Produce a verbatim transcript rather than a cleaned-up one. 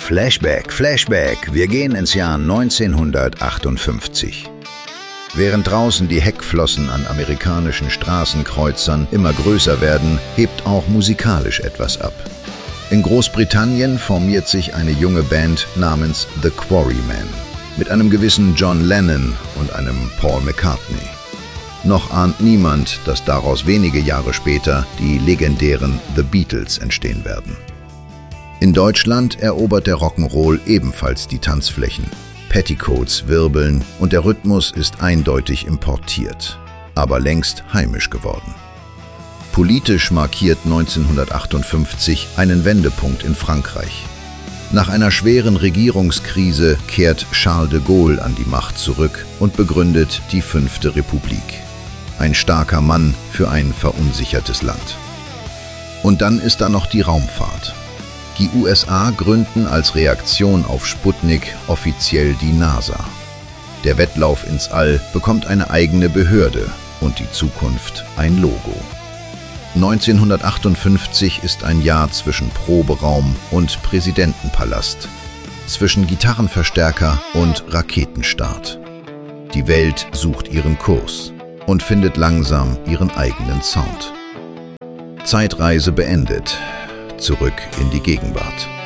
Flashback, Flashback, wir gehen ins Jahr neunzehnhundertachtundfünfzig. Während draußen die Heckflossen an amerikanischen Straßenkreuzern immer größer werden, hebt auch musikalisch etwas ab. In Großbritannien formiert sich eine junge Band namens The Quarrymen mit einem gewissen John Lennon und einem Paul McCartney. Noch ahnt niemand, dass daraus wenige Jahre später die legendären The Beatles entstehen werden. In Deutschland erobert der Rock'n'Roll ebenfalls die Tanzflächen. Petticoats wirbeln und der Rhythmus ist eindeutig importiert, aber längst heimisch geworden. Politisch markiert neunzehnhundertachtundfünfzig einen Wendepunkt in Frankreich. Nach einer schweren Regierungskrise kehrt Charles de Gaulle an die Macht zurück und begründet die Fünfte Republik. Ein starker Mann für ein verunsichertes Land. Und dann ist da noch die Raumfahrt. Die U S A gründen als Reaktion auf Sputnik offiziell die NASA. Der Wettlauf ins All bekommt eine eigene Behörde und die Zukunft ein Logo. neunzehnhundertachtundfünfzig ist ein Jahr zwischen Proberaum und Präsidentenpalast, zwischen Gitarrenverstärker und Raketenstart. Die Welt sucht ihren Kurs und findet langsam ihren eigenen Sound. Zeitreise beendet. Zurück in die Gegenwart.